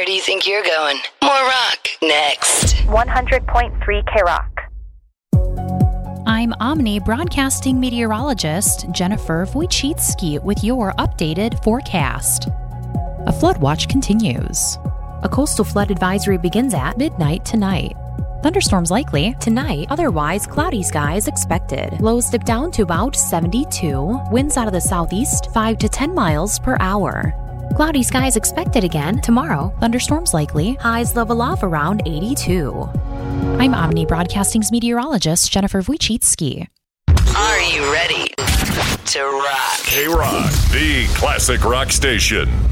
Where do you think you're going? More rock, next. 100.3 K-Rock. I'm Omni broadcasting meteorologist Jennifer Wojcicki with your updated forecast. A flood watch continues. A coastal flood advisory begins at midnight tonight. Thunderstorms likely tonight, otherwise cloudy skies expected. Lows dip down to about 72. Winds out of the southeast 5 to 10 miles per hour. Cloudy skies expected again tomorrow. Thunderstorms likely. Highs level off around 82. I'm Omni Broadcasting's meteorologist Jennifer Wojcicki. Are you ready to rock? K-Rock, the classic rock station.